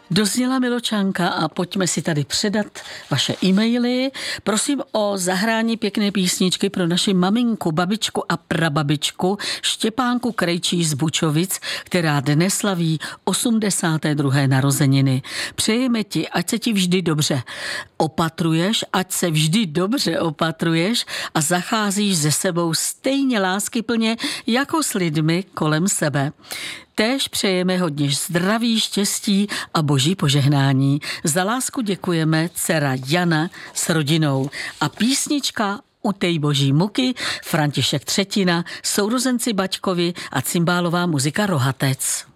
Dozněla Miločanka a pojďme si tady předat vaše e-maily. Prosím o zahrání pěkné písničky pro naši maminku, babičku a prababičku Štěpánku Krejčí z Bučovic, která dnes slaví 82. narozeniny. Přejeme ti, ať se ti vždy dobře opatruješ, ať se vždy dobře opatruješ a zacházíš se sebou stejně láskyplně jako s lidmi kolem sebe. Též přejeme hodně zdraví, štěstí a boží požehnání. Za lásku děkujeme dcera Jana s rodinou. A písnička U tej boží muky, František Třetina, sourozenci Baťkovi a cymbálová muzika Rohatec.